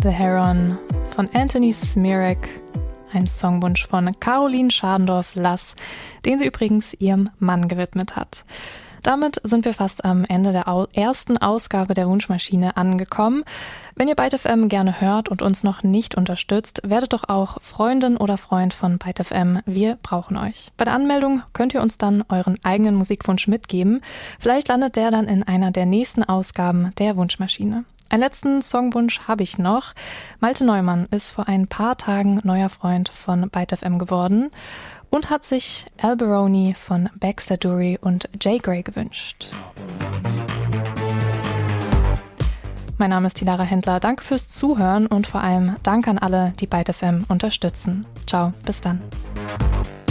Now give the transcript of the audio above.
The Heron von Anthony Smirek. Ein Songwunsch von Caroline Schadendorf-Lass, den sie übrigens ihrem Mann gewidmet hat. Damit sind wir fast am Ende der ersten Ausgabe der Wunschmaschine angekommen. Wenn ihr Byte FM gerne hört und uns noch nicht unterstützt, werdet doch auch Freundin oder Freund von Byte FM. Wir brauchen euch. Bei der Anmeldung könnt ihr uns dann euren eigenen Musikwunsch mitgeben. Vielleicht landet der dann in einer der nächsten Ausgaben der Wunschmaschine. Einen letzten Songwunsch habe ich noch. Malte Neumann ist vor ein paar Tagen neuer Freund von Byte FM geworden und hat sich Alberoni von Baxter Dury und Jay Gray gewünscht. Mein Name ist Tilara Händler. Danke fürs Zuhören und vor allem danke an alle, die Byte FM unterstützen. Ciao, bis dann.